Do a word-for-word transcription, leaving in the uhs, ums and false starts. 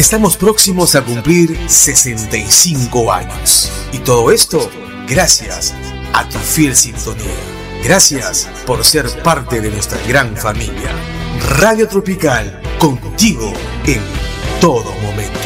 Estamos próximos a cumplir sesenta y cinco años. Y todo esto gracias a tu fiel sintonía. Gracias por ser parte de nuestra gran familia. Radio Tropical, contigo en todo momento.